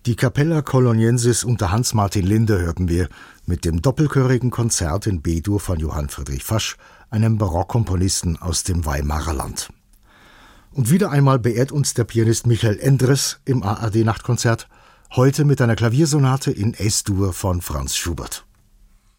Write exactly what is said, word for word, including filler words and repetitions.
Die Capella Coloniensis unter Hans-Martin Linde hörten wir mit dem doppelchörigen Konzert in B-Dur von Johann Friedrich Fasch, einem Barockkomponisten aus dem Weimarer Land. Und wieder einmal beehrt uns der Pianist Michael Endres im A R D-Nachtkonzert, heute mit einer Klaviersonate in Es-Dur von Franz Schubert.